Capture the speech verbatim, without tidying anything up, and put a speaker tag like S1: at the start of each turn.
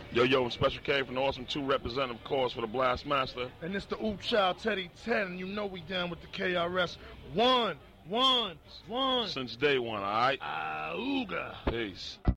S1: Yo, yo, Special K from the Awesome two representative calls for the Blast Master.
S2: And it's the Oop Child Teddy ten, and you know we down with the K R S. One, one, one.
S1: Since day one, all right?
S2: Ah, ooga.
S1: Peace.